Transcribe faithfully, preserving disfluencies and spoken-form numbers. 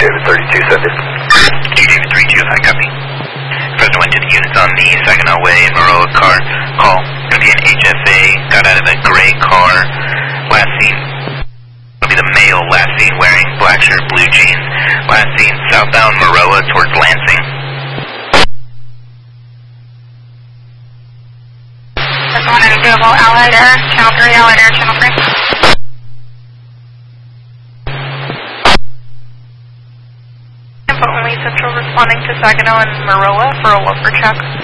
David thirty-two, send it. David thirty-two, I copy. Present one to the units on the Saginaw Way in Maroa car. Call. Going to be an H F A. Got out of a gray car. Last seen. It'll be the male. Last seen wearing black shirt, blue jeans. Last seen southbound Maroa towards Lansing. Present one available. Allied Air. Channel three. Allied Air. Channel three. Only Central responding to Saginaw and Maroa for a Wolfer check.